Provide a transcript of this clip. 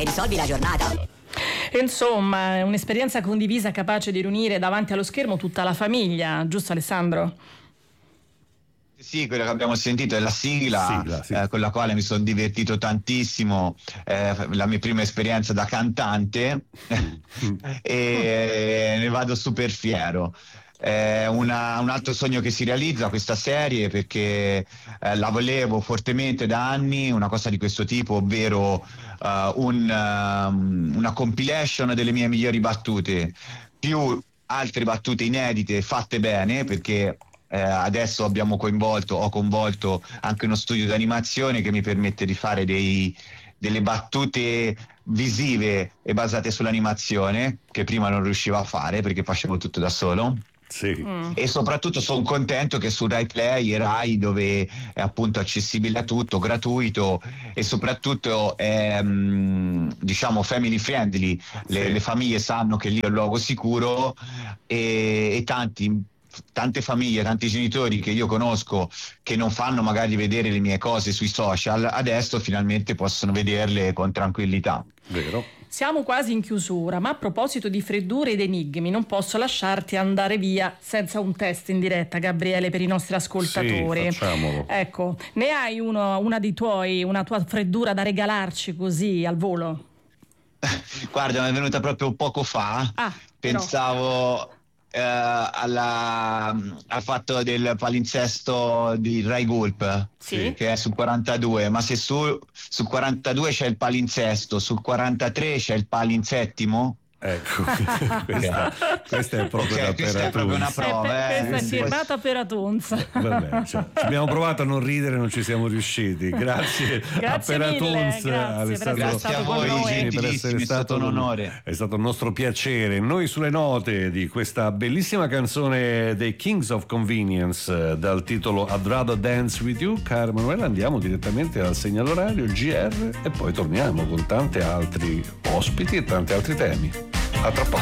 e risolvi la giornata. Insomma, è un'esperienza condivisa capace di riunire davanti allo schermo tutta la famiglia, giusto Alessandro? Sì, quello che abbiamo sentito è la sigla, sì. Con la quale mi sono divertito tantissimo, la mia prima esperienza da cantante e ne vado super fiero. È un altro sogno che si realizza questa serie, perché la volevo fortemente da anni, una cosa di questo tipo, ovvero una compilation delle mie migliori battute, più altre battute inedite fatte bene, perché adesso ho coinvolto anche uno studio di animazione che mi permette di fare delle battute visive e basate sull'animazione, che prima non riuscivo a fare perché facevo tutto da solo. Sì. E soprattutto sono contento che su Rai Play e Rai, dove è appunto accessibile a tutto, gratuito, e soprattutto è diciamo family friendly, le famiglie sanno che lì è un luogo sicuro, e tante famiglie, tanti genitori che io conosco che non fanno magari vedere le mie cose sui social, adesso finalmente possono vederle con tranquillità. Vero? Siamo quasi in chiusura, ma a proposito di freddure ed enigmi, non posso lasciarti andare via senza un test in diretta, Gabriele, per i nostri ascoltatori. Sì, facciamolo. Ecco, ne hai una tua freddura da regalarci così al volo? Guarda, mi è venuta proprio poco fa. Pensavo al fatto del palinsesto di Rai Gulp, sì, che è sul 42, ma se sul 42 c'è il palinsesto, sul 43 c'è il palinsettimo. Ecco, questa è proprio questa è proprio una prova. Questa è firmata per Atunz. Vabbè, ci abbiamo provato a non ridere, non ci siamo riusciti. Grazie a Peratunz, Alessandro. Grazie a voi, gentilissimi, è stato un onore. È stato un nostro piacere. Noi sulle note di questa bellissima canzone dei Kings of Convenience dal titolo I'd Rather Dance With You, cara Manuela, andiamo direttamente al segnale orario, il GR, e poi torniamo con tanti altri ospiti e tanti altri temi. A tra poco.